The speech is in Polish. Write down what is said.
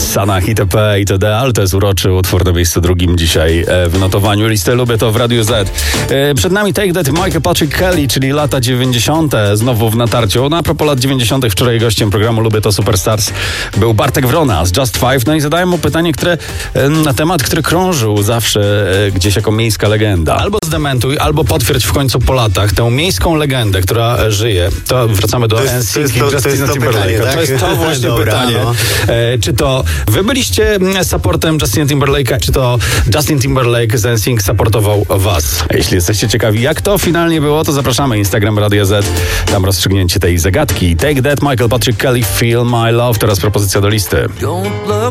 Sanach itp. itd. Ale to jest uroczy utwór na miejscu drugim dzisiaj w notowaniu listy Lubię to w Radiu Z. Przed nami Take That Michael Patrick Kelly, czyli lata 90. znowu w natarciu. No a propos lat 90. wczoraj gościem programu Lubię to Superstars był Bartek Wrona z Just Five. No i zadałem mu pytanie, na temat, który krążył zawsze gdzieś jako miejska legenda. Albo zdementuj, albo potwierdź w końcu po latach tę miejską legendę, która żyje. To wracamy do NSYNC i Justina Timberlake'a. Tak? To jest to właśnie pytanie. No. Czy to wy byliście supportem Justina Timberlake'a, czy to Justin Timberlake z NSYNC supportował was? A jeśli jesteście ciekawi, jak to finalnie było, to zapraszamy Instagram Radio Z. Tam rozstrzygnięcie tej zagadki. Take That, Michael Patrick Kelly, Feel My Love. Teraz propozycja do listy.